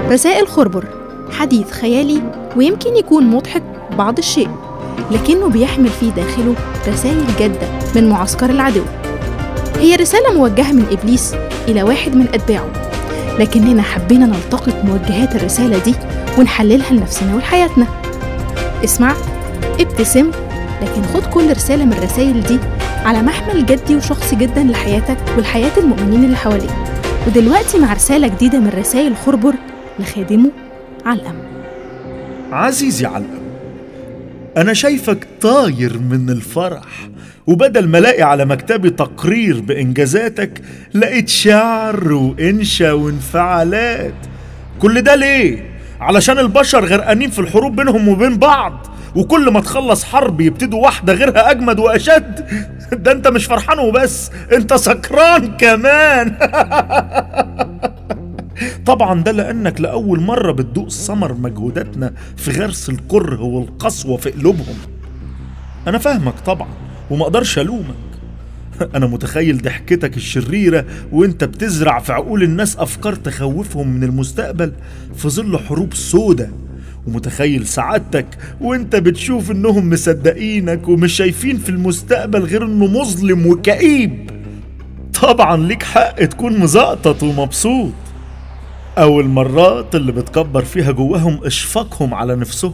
رسائل خربر حديث خيالي ويمكن يكون مضحك بعض الشيء، لكنه بيحمل في داخله رسائل جادة من معسكر العدو. هي رسالة موجهة من إبليس إلى واحد من أتباعه، لكننا حبينا نلتقط موجهات الرسالة دي ونحللها لنفسنا ولحياتنا. اسمع، ابتسم، لكن خد كل رسالة من الرسائل دي على محمل جدي وشخصي جدا لحياتك ولحياة المؤمنين اللي حواليك. ودلوقتي مع رسالة جديدة من رسائل خربر لخادمه علقم. عزيزي علقم، أنا شايفك طاير من الفرح، وبدل ما الاقي على مكتبي تقرير بإنجازاتك لقيت شعر وإنشا وانفعالات. كل ده ليه؟ علشان البشر غرقانين في الحروب بينهم وبين بعض، وكل ما تخلص حرب يبتدوا واحدة غيرها أجمد وأشد. ده أنت مش فرحان وبس، أنت سكران كمان. طبعا ده لأنك لأول مرة بتدوق ثمر مجهوداتنا في غرس الكره والقسوة في قلوبهم. أنا فاهمك طبعا وما أقدرش ألومك. أنا متخيل ضحكتك الشريرة وإنت بتزرع في عقول الناس أفكار تخوفهم من المستقبل في ظل حروب سودة، ومتخيل سعادتك وإنت بتشوف إنهم مصدقينك ومش شايفين في المستقبل غير إنه مظلم وكئيب. طبعا ليك حق تكون مزقطط ومبسوط. أو المرات اللي بتكبر فيها جواهم إشفاقهم على نفسهم.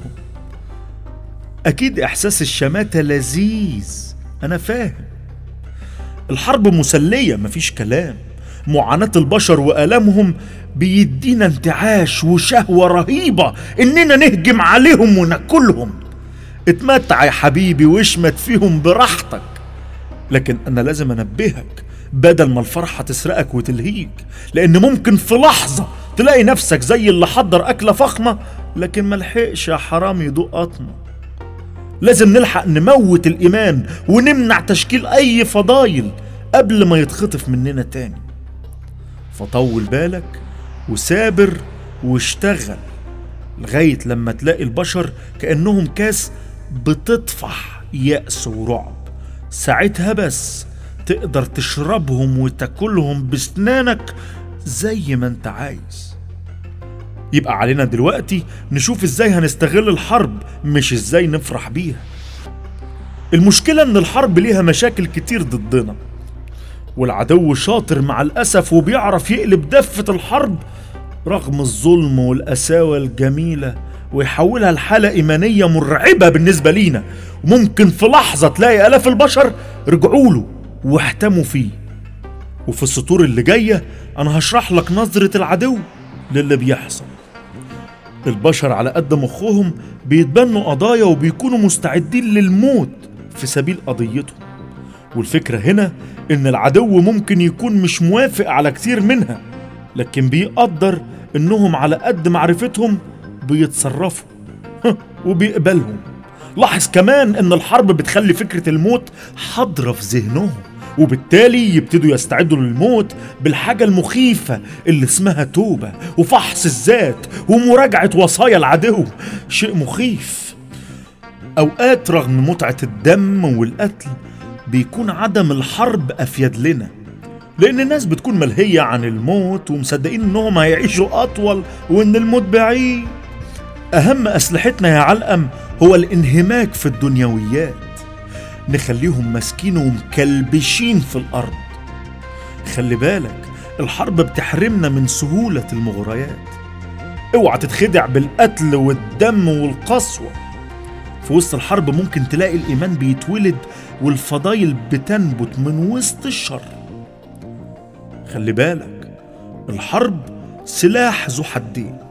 أكيد إحساس الشماتة لذيذ، أنا فاهم. الحرب مسلية مفيش كلام، معاناة البشر وآلامهم بيدينا انتعاش وشهوة رهيبة إننا نهجم عليهم وناكلهم. اتمتع يا حبيبي واشمت فيهم براحتك، لكن أنا لازم أنبهك بدل ما الفرحة تسرقك وتلهيك، لأن ممكن في لحظة تلاقي نفسك زي اللي حضر أكلة فخمة لكن ملحقش يا حرام يدوق قطمة. لازم نلحق نموت الإيمان ونمنع تشكيل أي فضايل قبل ما يتخطف مننا تاني. فطول بالك وسابر واشتغل لغاية لما تلاقي البشر كأنهم كاس بتطفح يأس ورعب. ساعتها بس تقدر تشربهم وتاكلهم بسنانك زي ما انت عايز. يبقى علينا دلوقتي نشوف ازاي هنستغل الحرب، مش ازاي نفرح بيها. المشكلة ان الحرب ليها مشاكل كتير ضدنا، والعدو شاطر مع الأسف وبيعرف يقلب دفة الحرب رغم الظلم والقساوة الجميلة ويحولها لحالة إيمانية مرعبة بالنسبة لينا. وممكن في لحظة تلاقي آلاف البشر رجعوا له واحتموا فيه. وفي السطور اللي جاية أنا هشرح لك نظرة العدو للي بيحصل. البشر على قد مخهم بيتبنوا قضايا وبيكونوا مستعدين للموت في سبيل قضيتهم. والفكرة هنا إن العدو ممكن يكون مش موافق على كتير منها، لكن بيقدر إنهم على قد معرفتهم بيتصرفوا وبيقبلهم. لاحظ كمان إن الحرب بتخلي فكرة الموت حاضرة في ذهنهم، وبالتالي يبتدوا يستعدوا للموت بالحاجة المخيفة اللي اسمها توبة وفحص الذات ومراجعة وصايا العدو. شيء مخيف. أوقات رغم متعة الدم والقتل بيكون عدم الحرب أفيد لنا، لأن الناس بتكون ملهية عن الموت ومصدقين إنهم هيعيشوا أطول وإن الموت بعيد. أهم أسلحتنا يا علقم هو الانهماك في الدنيويات، نخليهم ماسكين ومكلبشين في الأرض. خلي بالك الحرب بتحرمنا من سهولة المغريات. اوعى تتخدع بالقتل والدم والقسوة. في وسط الحرب ممكن تلاقي الإيمان بيتولد والفضايل بتنبت من وسط الشر. خلي بالك الحرب سلاح ذو حدين،